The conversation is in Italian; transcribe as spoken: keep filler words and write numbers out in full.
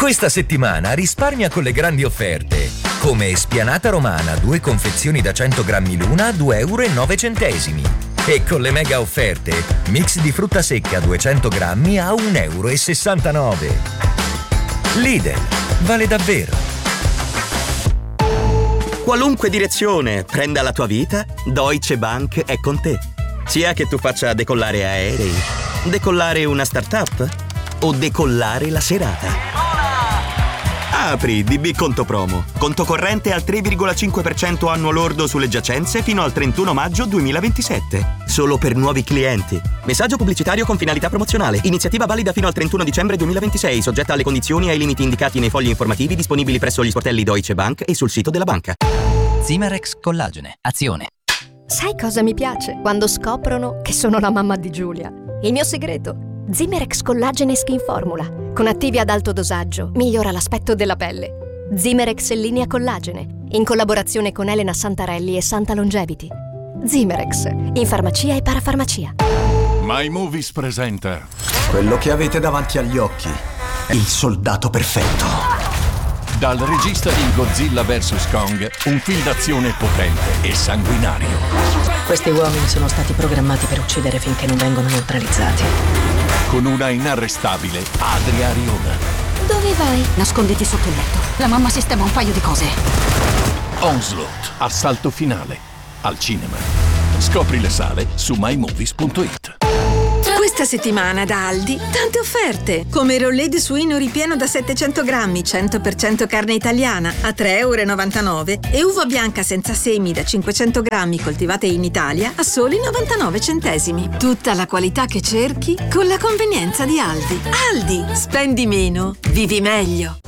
Questa settimana risparmia con le grandi offerte, come spianata romana, due confezioni da cento grammi l'una a due euro e nove centesimi. E con le mega offerte, mix di frutta secca duecento grammi a un euro e sessantanove. Lidl, vale davvero. Qualunque direzione prenda la tua vita, Deutsche Bank è con te. Sia che tu faccia decollare aerei, decollare una startup o decollare la serata. Apri D B Conto Promo. Conto corrente al tre virgola cinque per cento annuo lordo sulle giacenze fino al trentuno maggio duemilaventisette. Solo per nuovi clienti. Messaggio pubblicitario con finalità promozionale. Iniziativa valida fino al trentuno dicembre duemilaventisei, soggetta alle condizioni e ai limiti indicati nei fogli informativi disponibili presso gli sportelli Deutsche Bank e sul sito della banca. Zimerex Collagene. Azione. Sai cosa mi piace? Quando scoprono che sono la mamma di Giulia. Il mio segreto? Zimerex Collagene Skin Formula. Con attivi ad alto dosaggio migliora l'aspetto della pelle. Zimerex linea collagene, in collaborazione con Elena Santarelli e Santa Longevity. Zimerex, in farmacia e parafarmacia. My Movies presenta quello che avete davanti agli occhi, il soldato perfetto. Dal regista di Godzilla versus Kong, un film d'azione potente e sanguinario. Questi uomini sono stati programmati per uccidere finché non vengono neutralizzati. Con una inarrestabile Adria Arjona. Dove vai? Nasconditi sotto il letto. La mamma sistema un paio di cose. Onslaught, assalto finale, al cinema. Scopri le sale su my movies punto it. Questa settimana da Aldi, tante offerte, come il roulé di suino ripieno da settecento grammi, cento per cento carne italiana a tre e novantanove euro e uva bianca senza semi da cinquecento grammi coltivate in Italia a soli novantanove centesimi. Tutta la qualità che cerchi con la convenienza di Aldi. Aldi, spendi meno, vivi meglio.